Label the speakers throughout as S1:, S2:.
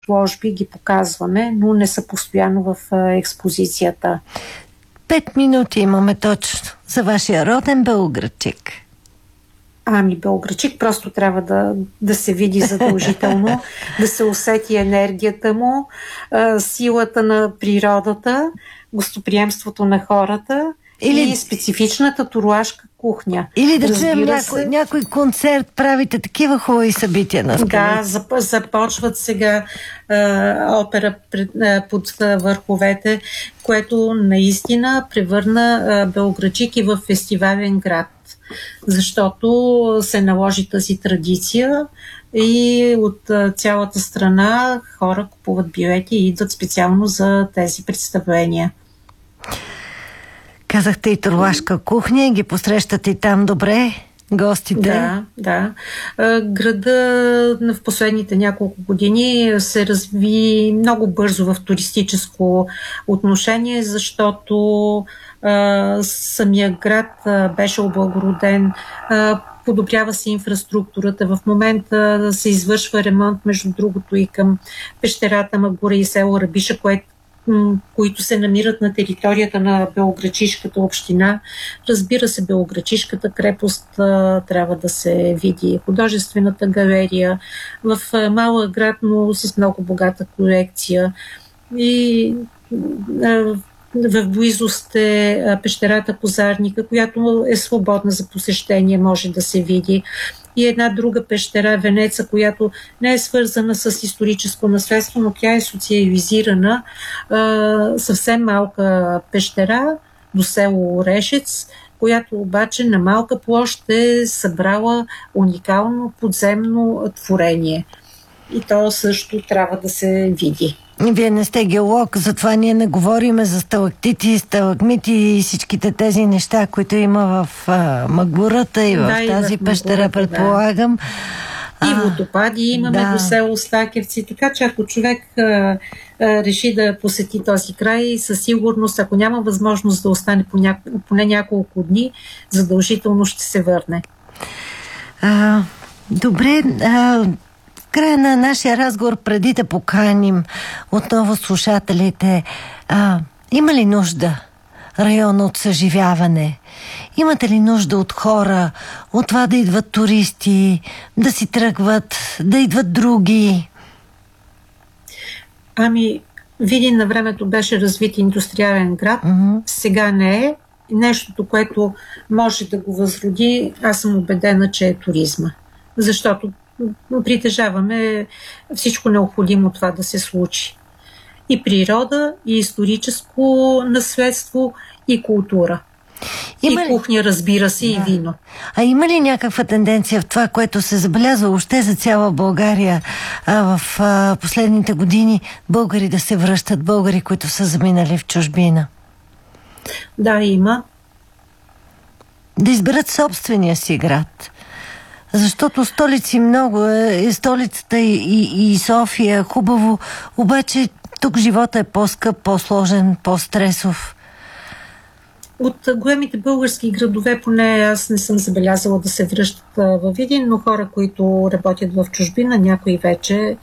S1: изложби ги показваме, но не са постоянно в експозицията.
S2: 5 минути имаме точно за вашия роден Белоградчик.
S1: Белоградчик просто трябва да се види задължително, да се усети енергията му, силата на природата, гостоприемството на хората и специфичната туруашка кухня.
S2: Или да чуем някой концерт, правите такива хубави събития на Скалица.
S1: Да, започват сега опера под върховете, което наистина превърна Белоградчик и в фестивален град. Защото се наложи тази традиция и от цялата страна хора купуват билети и идват специално за тези представления.
S2: Казахте и туруашка кухня, ги посрещате и там добре гостите?
S1: Да. Града в последните няколко години се разви много бързо в туристическо отношение, защото самия град беше облагороден, подобрява се инфраструктурата. В момента се извършва ремонт, между другото, и към пещерата Магура и село Рабиша, които се намират на територията на Белоградчишката община. Разбира се, Белоградчишката крепост трябва да се види. Художествената галерия в малък град, но с много богата колекция. И в близост е пещерата Козарника, която е свободна за посещение, може да се види. И една друга пещера, Венеца, която не е свързана с историческо наследство, но тя е социализирана. Съвсем малка пещера до село Орешец, която обаче на малка площ е събрала уникално подземно творение. И то също трябва да се види.
S2: Вие не сте геолог, затова ние не говорим за сталактити, сталагмити и всичките тези неща, които има в Магурата и в тази пещера, предполагам.
S1: И водопади имаме до село Стакевци, така че ако човек реши да посети този край, със сигурност, ако няма възможност да остане поне няколко дни, задължително ще се върне.
S2: Добре, в края на нашия разговор, преди да поканим отново слушателите, има ли нужда район от съживяване? Имате ли нужда от хора, от това да идват туристи, да си тръгват, да идват други?
S1: Видин на времето беше развит индустриален град, сега не е. Нещото, което може да го възроди, аз съм убедена, че е туризма. Защото притежаваме всичко необходимо това да се случи. И природа, и историческо наследство, и култура. И кухня, разбира се, и вино.
S2: А има ли някаква тенденция в това, което се забелязва още за цяла България в последните години, българи да се връщат, българи, които са заминали в чужбина?
S1: Да, има.
S2: Да изберат собствения си град. Защото столици много е, столицата и София хубаво, обаче тук живота е по-скъп, по-сложен, по-стресов.
S1: От големите български градове, поне аз не съм забелязала да се връщат във Видин, но хора, които работят в чужбина, някои вече,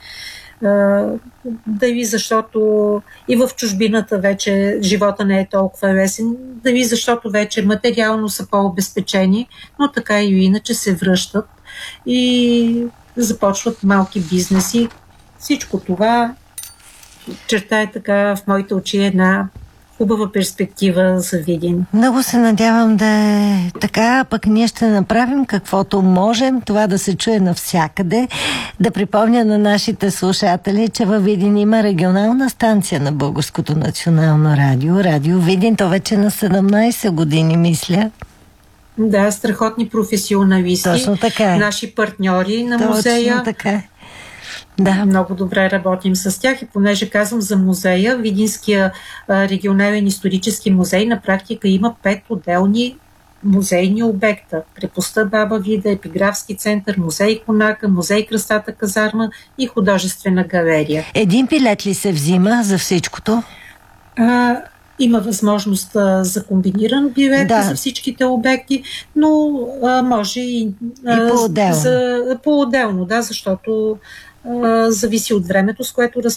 S1: дали защото и в чужбината вече живота не е толкова лесен, дали защото вече материално са по-обезпечени, но така или иначе се връщат и започват малки бизнеси. Всичко това чертае така в моите очи една хубава перспектива за Видин.
S2: Много се надявам да е така, пък ние ще направим каквото можем, това да се чуе навсякъде. Да припомня на нашите слушатели, че във Видин има регионална станция на Българското национално радио. Радио Видин, то вече на 17 години, мисля.
S1: Да, страхотни професионалисти.
S2: Точно така е.
S1: Наши партньори на музея.
S2: Точно така е. Да.
S1: Много добре работим с тях и понеже казвам за музея, Видинския регионален исторически музей на практика има 5 отделни музейни обекта. Крепостта Баба Вида, епиграфски център, музей Конака, музей Кръстата казарма и художествена галерия.
S2: Един билет ли се взима за всичкото?
S1: Има възможност за комбиниран билет за всичките обекти, но може и
S2: по-отделно.
S1: По-отделно, защото зависи от времето, с което